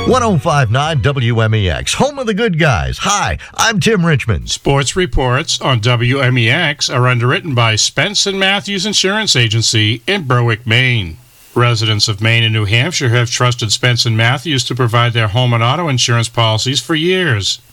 1059 WMEX, home of the good guys. Hi, I'm Tim Richmond. Sports reports on WMEX are underwritten by Spence & Matthews Insurance Agency in Berwick, Maine. Residents of Maine and New Hampshire have trusted Spence & Matthews to provide their home and auto insurance policies for years.